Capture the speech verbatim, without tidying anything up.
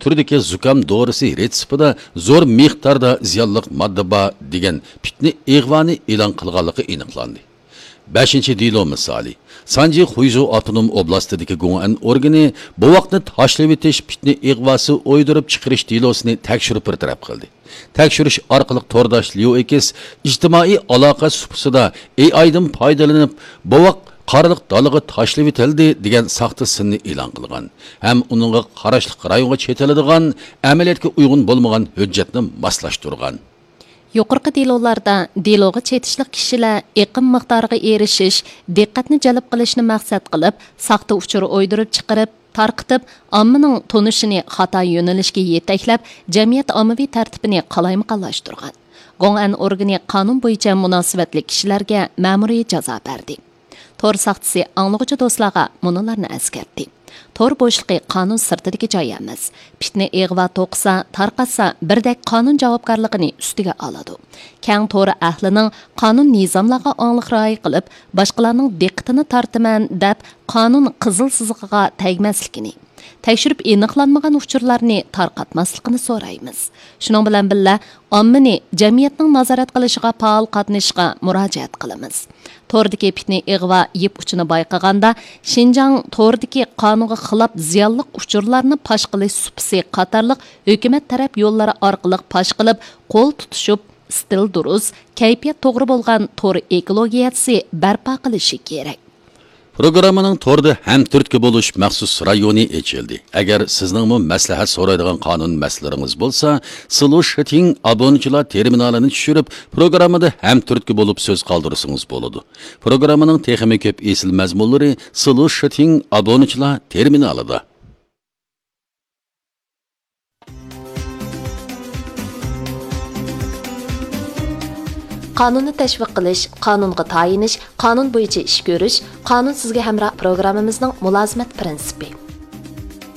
türdeki zukam doğrusu retsipida zo'r miqdorda ziyonli modda bor degan fitna ig'voni e'lon qilganligi aniqlandi. beshinchi delo misoli. Sanji Xuyzhou avtonom oblastidagi Gong'an organi bu vaqtni tashlab etish fitna ig'vosi o'ydirib chiqarish delosini tekshirib bartaraf qildi. Tekshirish orqali to'rdosh Liu Ekis ijtimoiy aloqa supsida A I'dan foydalanib bu vaqt qarliq dalaga tashlab etildi degan saxta sinni e'lon qilgan. Ham uningga qarashli rayonga chetiladigan amaliyotga uyg'un bo'lmagan hujjatni moslashtirgan. Yuqorqi delolarda deloga chetishlik kishilar iqim miqdoriga erishish, diqqatni jalb qilishni maqsad qilib, saxta uchur o'ydirib chiqarib, tarqitib, ommaning tonishini xato yo'nalishga yetaklab, jamiyat ommaviy tartibini qalaymaqonlashtirgan. Gong'an organi qonun bo'yicha munosabatli kishilarga ma'muriy jazo berdi. Tor saxtisi anglag'uchi do'stlarga munolarni eskartdi. Tor bo'shliqi qonun sirtidagi joy emas. Fitna ig'vo to'qisa, tarqatsa birdek qonun javobgarligini ustiga oladi. Kang tor ahlining qonun nizomlarga aniq rioya qilib, boshqalarning diqqatini tortaman deb qonun qizil siziqiga tegmasligini, tekshirib aniqlanmagan uchurlarni tarqatmasligini so'raymiz. Shuning bilan birga ommani jamiyatning nazorat qilishiga faol qatnashishga murojaat qilamiz. Tordagi fitna ig'vo yip uchini bayqaganda Xinjiang tordagi qonunga xilof ziyonli uchurlarni pash qilish supsi qatorliq hukumat taraf yo'llari orqali pash qilib, qo'l tutishib, stil durust, kayfiyat to'g'ri bo'lgan tor ekologiyasi barpo qilishi kerak. Programmaning torda ham turtki bo'lish maxsus rayoni ochildi. Agar sizning mu maslahat so'raydigan qonun masalalaringiz bo'lsa, Solution abonechilar terminalini tushirib, programmada ham turtki bo'lib so'z qoldirsangiz bo'ladi. Programmaning texnik ko'p esil mazmunlari Solution abonechilar terminalida. Qonunni tashviq qilish, qonunga tayinish, qonun bo'yicha ish ko'rish, qonun sizga hamroh programmamizning mulozimat prinsipi.